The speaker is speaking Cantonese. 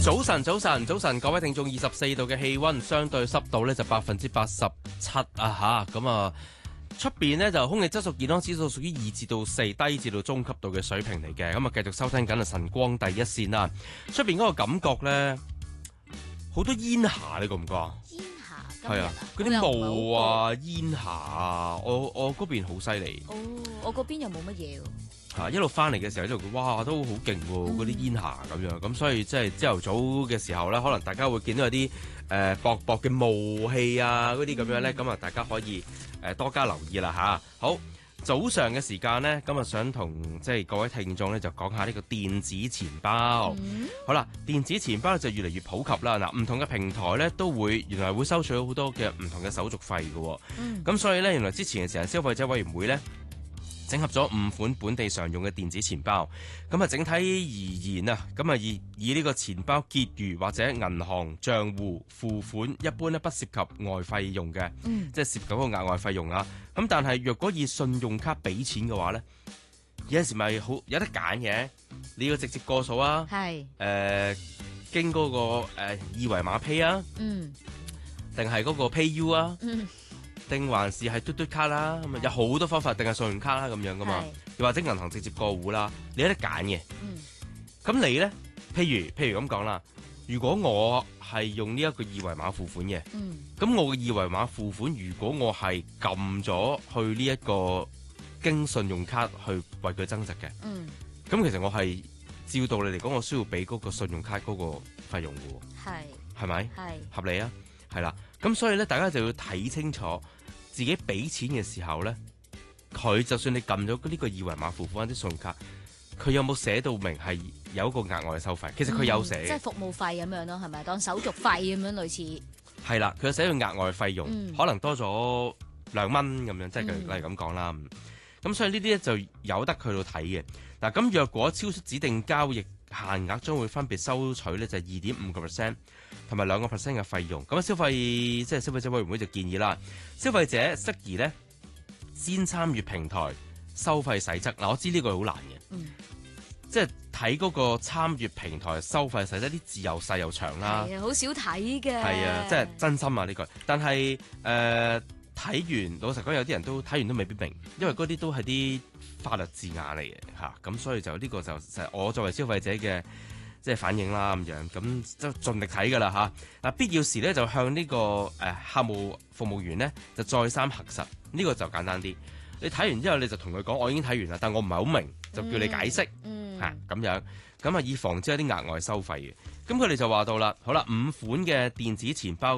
早晨，各位聽眾，24度嘅氣溫，相對濕度咧就87%啊吓，咁啊出邊呢就空氣質素健康指數屬於2至到4，低至到中級度嘅水平嚟嘅，咁啊繼續收聽緊啊晨光第一線啦。出邊嗰個感覺咧，好多煙霞，你覺唔覺啊？ 煙霞係啊，嗰啲霧啊、煙霞啊，我嗰邊好犀利。 哦，我嗰邊又冇乜嘢喎。 一路翻嚟嘅時候就哇都好勁喎，嗰啲煙霞咁樣，咁所以即係朝頭早嘅時候咧，可能大家會見到有啲薄薄嘅霧氣啊嗰啲咁樣咧，咁啊大家可以多加留意啦吓。好，早上嘅時間咧，今日想同即係各位聽眾咧就講下呢個電子錢包。好啦，電子錢包就越嚟越普及啦。嗱，唔同嘅平台咧都會原來會收取好多嘅唔同嘅手續費嘅。咁所以咧，原來之前嘅時候消費者委員會咧，整合咗5款本地常用嘅電子錢包，咁啊整體而言啊，咁啊以呢個錢包結餘或者銀行帳戶付款，一般咧不涉及外費用嘅，即係涉及嗰個額外費用啊。咁但係若果以信用卡俾錢嘅話咧，有陣時咪好有得揀嘅，你要直接過數啊，經嗰個二維碼 Pay 啊，定係嗰個 PayU 啊。定還是係嘟嘟卡啦，咁啊有好多方法，定係信用卡啦咁樣噶嘛，又或者銀行直接過戶啦，你有得揀嘅。咁你咧，譬如咁講啦，如果我係用呢一個二維碼付款嘅，咁我嘅二維碼付款，如果我係撳咗去呢一個經信用卡去為佢增值嘅，咁其實我係照道理嚟講，我需要俾嗰個信用卡嗰個費用嘅喎，係咪？合理啊，係啦。咁所以咧，大家就要睇清楚自己俾錢嘅時候咧，佢就算你撳咗呢個二維碼付款啲信用卡，佢有冇寫到明係有一個額外嘅收費？其實佢有寫嘅， 即係服務費咁樣咯，係咪？當手續費咁樣類似。係啦，佢有寫到額外費用，可能多咗2蚊咁樣，即係例如咁講啦。咁所以呢啲咧就有得去到睇嘅。嗱，咁若果超出指定交易限額，將會分別收取咧就係2.5% 同埋2% 嘅費用。咁消費者委員會就建議啦，消費者適宜咧先參閱平台收費細則。嗱，我知呢個好難嘅，即係睇嗰個參閱平台收費細則，啲字又細又長啦， 係啊，好少睇嘅。 係啊，即係真心啊呢句。但係睇完，老實講，有啲人都睇完都未必明，因為嗰啲都係啲法律字眼嚟嘅嚇。咁所以就呢個就我作為消費者嘅即係反應啦咁樣，咁就盡力睇㗎啦嚇。嗱，必要時咧就向呢個客務服務員咧就再三核實，呢個就簡單啲。你睇完之後你就同佢講，我已經睇完啦，但我唔係好明，就叫你解釋嚇咁樣，咁啊以防止有啲額外收費嘅。咁佢哋就話到啦，好啦，5款嘅電子錢包。